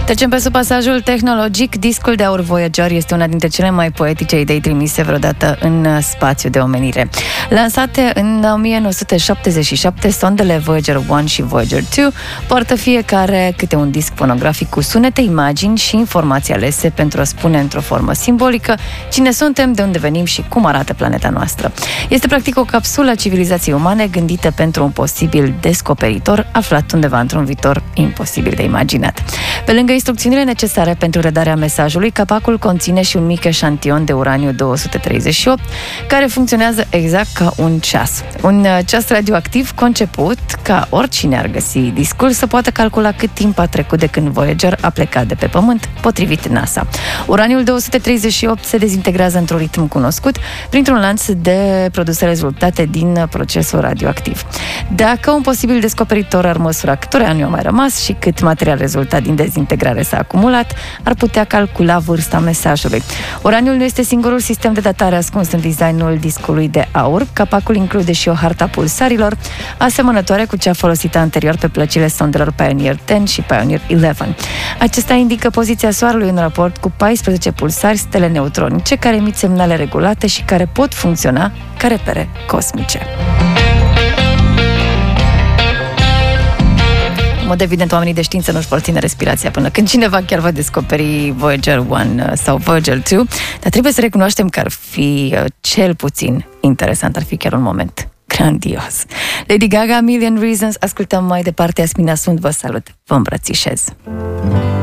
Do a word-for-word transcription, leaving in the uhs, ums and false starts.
Trecem pe sub pasajul tehnologic. Discul de aur Voyager este una dintre cele mai poetice idei trimise vreodată în spațiu de omenire. Lansate în o mie nouă sute șaptezeci și șapte, sondele Voyager unu și Voyager doi poartă fiecare câte un disc fonografic cu sunete, imagini și informații alese pentru a spune într-o formă simbolică cine suntem, de unde venim și cum arată planeta noastră. Este practic o capsulă a civilizației umane gândită pentru un posibil descoperitor aflat undeva într-un viitor imposibil de imaginat. Pe lângă instrucțiunile necesare pentru redarea mesajului, capacul conține și un mic eșantion de uraniu două sute treizeci și opt, care funcționează exact ca un ceas. Un ceas radioactiv conceput ca oricine ar găsi discul să poată calcula cât timp a trecut de când Voyager a plecat de pe Pământ, potrivit NASA. Uraniul două sute treizeci și opt se dezintegrează într-un ritm cunoscut printr-un lanț de produse rezultate din procesul radioactiv. Dacă un posibil descoperitor ar măsura cât uraniu a mai rămas și cât material rezultat din dezintegrare s-a acumulat, ar putea calcula vârsta mesajului. Uraniul nu este singurul sistem de datare ascuns în designul discului de aur. Capacul include și o harta pulsarilor, asemănătoare cu cea folosită anterior pe plăcile sondelor Pioneer zece și Pioneer unsprezece. Acesta indică poziția Soarelui în raport cu paisprezece pulsari stele neutronice care emit semnale regulate și care pot funcționa ca repere cosmice. În mod evident, oamenii de știință nu-și vor ține respirația până când cineva chiar va descoperi Voyager unu sau Voyager doi, dar trebuie să recunoaștem că ar fi cel puțin interesant, ar fi chiar un moment grandios. Lady Gaga, Million Reasons, ascultăm mai departe. Asmina sunt, vă salut, vă îmbrățișez.